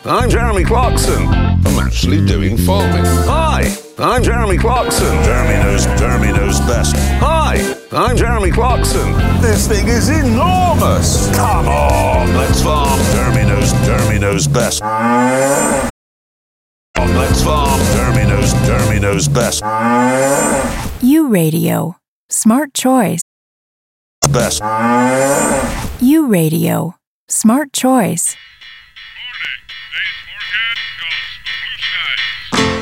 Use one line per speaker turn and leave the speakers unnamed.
I'm Jeremy Clarkson. I'm actually doing farming. Hi, I'm Jeremy Clarkson. Jeremy knows best. Hi, I'm Jeremy Clarkson. This thing is enormous. Come on, let's farm. Jeremy knows best. Let's farm. Jeremy knows best.
U Radio. Smart choice.
Best.
U Radio. Smart choice.